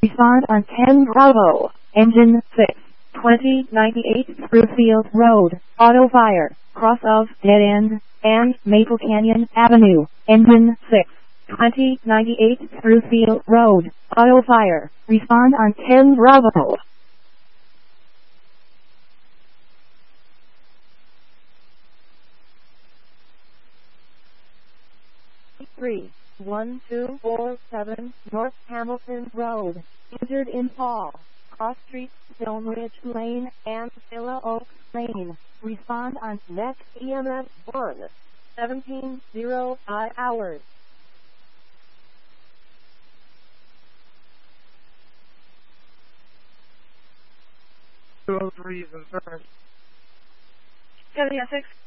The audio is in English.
Respond on 10 Bravo. Engine 6. 2098 Sprucefield Road. Auto fire. Cross of Dead End and Maple Canyon Avenue. Engine 6. 2098 Sprucefield Road. Auto fire. Respond on 10 Bravo. 31247 North Hamilton Road. Injured in fall. Cross Street, Stone Ridge Lane, and Villa Oaks Lane. Respond on next EMS 1. 1705 hours. 203 is in service. 76.